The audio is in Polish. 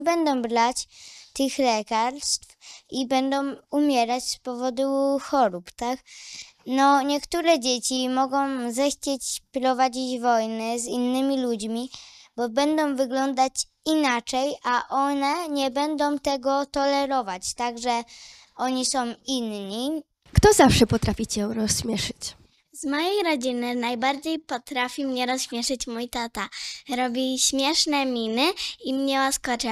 Będą brać tych lekarstw i będą umierać z powodu chorób, tak? No, niektóre dzieci mogą zechcieć prowadzić wojny z innymi ludźmi, bo będą wyglądać inaczej, a one nie będą tego tolerować, także oni są inni. Kto zawsze potrafi cię rozśmieszyć? Z mojej rodziny najbardziej potrafi mnie rozśmieszyć mój tata. Robi śmieszne miny i mnie łaskocze.